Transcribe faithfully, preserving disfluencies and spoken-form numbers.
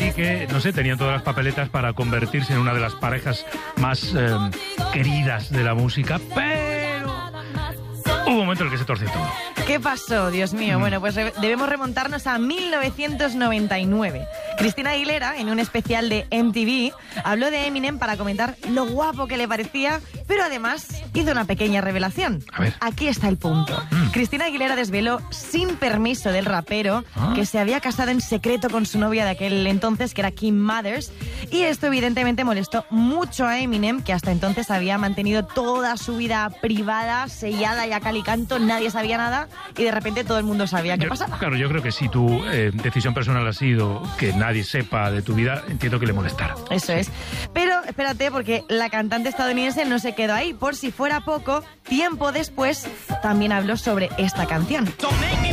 y que, no sé, tenían todas las papeletas para convertirse en una de las parejas más eh, queridas de la música, pero hubo un momento en el que se torció todo. ¿Qué pasó, Dios mío? Mm. Bueno, pues re- debemos remontarnos a mil novecientos noventa y nueve. Cristina Aguilera, en un especial de M T V, habló de Eminem para comentar lo guapo que le parecía, pero además hizo una pequeña revelación. A ver. Aquí está el punto. Mm. Cristina Aguilera desveló, sin permiso del rapero, ¿Ah? que se había casado en secreto con su novia de aquel entonces, que era Kim Mothers, y esto evidentemente molestó mucho a Eminem, que hasta entonces había mantenido toda su vida privada, sellada y a cal y canto, nadie sabía nada, y de repente todo el mundo sabía qué yo, pasaba. Claro, yo creo que si tu eh, decisión personal ha sido que nadie sepa de tu vida, entiendo que le molestara. Eso es. Pero espérate, porque la cantante estadounidense no se quedó ahí. Por si fuera poco, tiempo después también habló sobre esta canción.